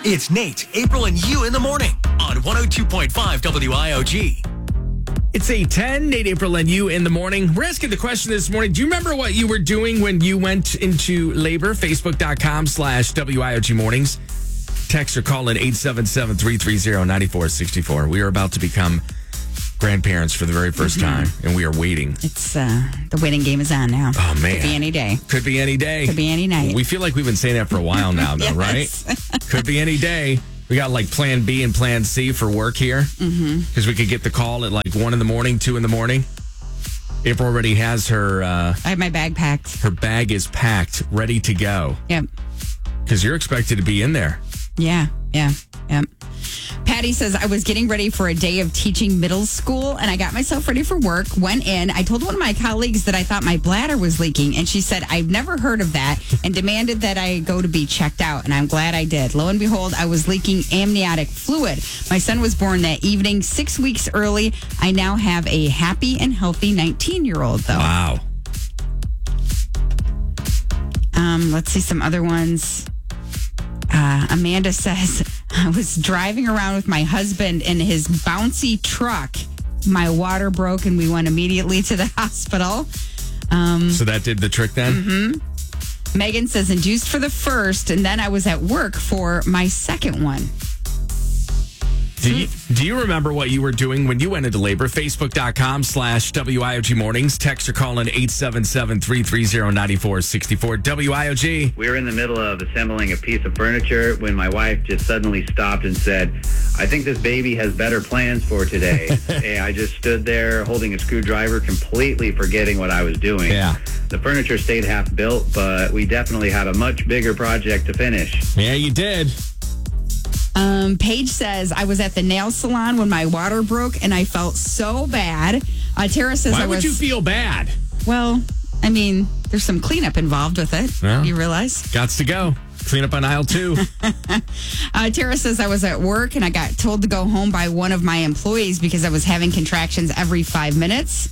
It's Nate, April, and you in the morning on 102.5 WIOG. It's 8:10, Nate, April, and you in the morning. We're asking the question this morning. Do you remember what you were doing when you went into labor? Facebook.com/WIOG mornings. Text or call in 877-330-9464. We are about to become grandparents for the very first time, and we are waiting. It's the waiting game is on now. Oh, man. Could be any day. Could be any day. Could be any night. We feel like we've been saying that for a while now, though, right? Could be any day. We got like plan B and plan C for work here. Because we could get the call at like 1 in the morning, 2 in the morning. April already has her... I have my bag packed. Her bag is packed, ready to go. Yep. Because you're expected to be in there. Yeah. Patty says, I was getting ready for a day of teaching middle school and I got myself ready for work, went in. I told one of my colleagues that I thought my bladder was leaking and she said, I've never heard of that and demanded that I go to be checked out. And I'm glad I did. Lo and behold, I was leaking amniotic fluid. My son was born that evening, 6 weeks early. I now have a happy and healthy 19-year-old though. Wow. Let's see some other ones. Amanda says, I was driving around with my husband in his bouncy truck. My water broke and we went immediately to the hospital. So that did the trick then? Megan says, induced for the first, and then I was at work for my second one. Do you remember what you were doing when you went into labor? Facebook.com/WIOG mornings. Text or call in 877-330-9464. WIOG. We were in the middle of assembling a piece of furniture when my wife just suddenly stopped and said, I think this baby has better plans for today. Hey, I just stood there holding a screwdriver, completely forgetting what I was doing. Yeah. The furniture stayed half built, but we definitely had a much bigger project to finish. Yeah, you did. Paige says, I was at the nail salon when my water broke and I felt so bad. Tara says, Why would you feel bad? Well, I mean, there's some cleanup involved with it. Well, you realize? Gots to go. Clean up on aisle 2. Tara says, I was at work and I got told to go home by one of my employees because I was having contractions every 5 minutes.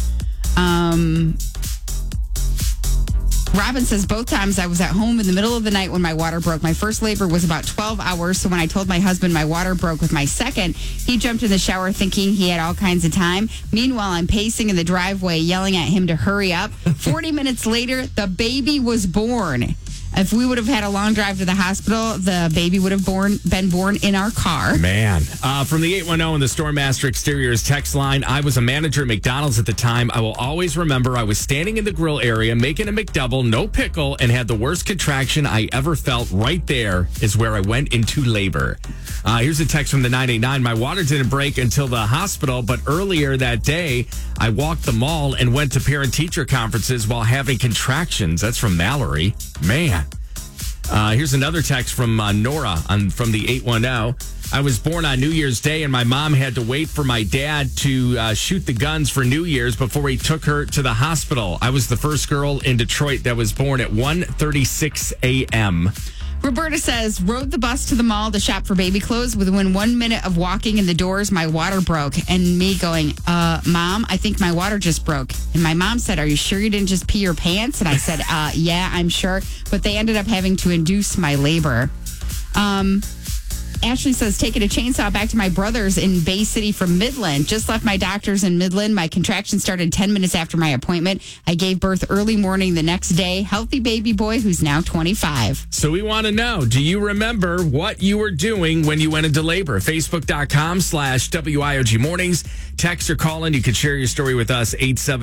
Robin says, both times I was at home in the middle of the night when my water broke. My first labor was about 12 hours. So when I told my husband my water broke with my second, he jumped in the shower thinking he had all kinds of time. Meanwhile, I'm pacing in the driveway, yelling at him to hurry up. 40 minutes later, the baby was born. If we would have had a long drive to the hospital, the baby would have been born in our car. Man. From the 810 and the Stormmaster Exteriors text line, I was a manager at McDonald's at the time. I will always remember I was standing in the grill area making a McDouble, no pickle, and had the worst contraction I ever felt. Right there is where I went into labor. Here's a text from the 989. My water didn't break until the hospital, but earlier that day, I walked the mall and went to parent-teacher conferences while having contractions. That's from Mallory. Man. Here's another text from Nora from the 810. I was born on New Year's Day, and my mom had to wait for my dad to shoot the guns for New Year's before he took her to the hospital. I was the first girl in Detroit that was born at 1:36 a.m. Roberta says, rode the bus to the mall to shop for baby clothes. Within 1 minute of walking in the doors, my water broke. And me going, Mom, I think my water just broke. And my mom said, are you sure you didn't just pee your pants? And I said, yeah, I'm sure. But they ended up having to induce my labor. Ashley says, taking a chainsaw back to my brother's in Bay City from Midland. Just left my doctor's in Midland. My contraction started 10 minutes after my appointment. I gave birth early morning the next day. Healthy baby boy who's now 25. So we want to know, do you remember what you were doing when you went into labor? Facebook.com/WIOG mornings. Text or call in. You can share your story with us,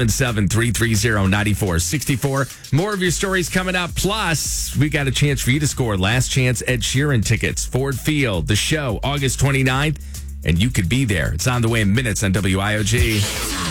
877-330-9464. More of your stories coming up. Plus, we got a chance for you to score last chance Ed Sheeran tickets, Ford Field, the show, August 29th, and you could be there. It's on the way in minutes on WIOG.